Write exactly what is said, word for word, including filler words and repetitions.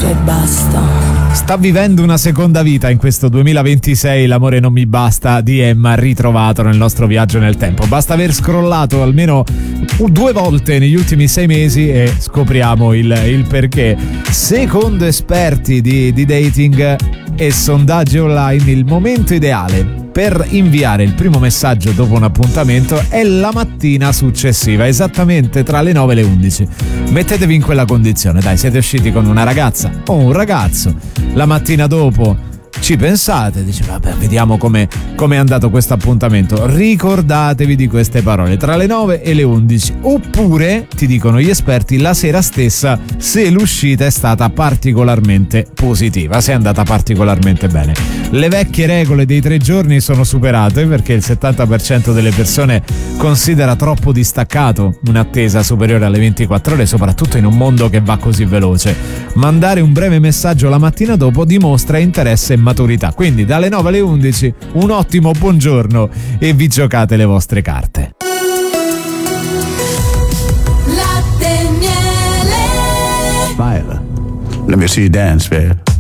tutto e basta. Sta vivendo una seconda vita in questo duemilaventisei, l'amore non mi basta di Emma, ritrovato nel nostro viaggio nel tempo. Basta aver scrollato almeno due volte negli ultimi sei mesi e scopriamo il, il perché. Secondo esperti di, di dating e sondaggi online, il momento ideale per inviare il primo messaggio dopo un appuntamento è la mattina successiva, esattamente tra le nove e le undici. Mettetevi in quella condizione, dai, siete usciti con una ragazza o un ragazzo, la mattina dopo ci pensate, dice vabbè, vediamo come è andato questo appuntamento. Ricordatevi di queste parole: tra le nove e le undici, oppure ti dicono gli esperti la sera stessa, se l'uscita è stata particolarmente positiva, se è andata particolarmente bene. Le vecchie regole dei tre giorni sono superate, perché il settanta per cento delle persone considera troppo distaccato un'attesa superiore alle ventiquattro ore, soprattutto in un mondo che va così veloce. Mandare un breve messaggio la mattina dopo dimostra interesse e maturità, quindi dalle nove alle undici un ottimo buongiorno e vi giocate le vostre carte. Latte e miele. Smile. Let me see you dance, babe.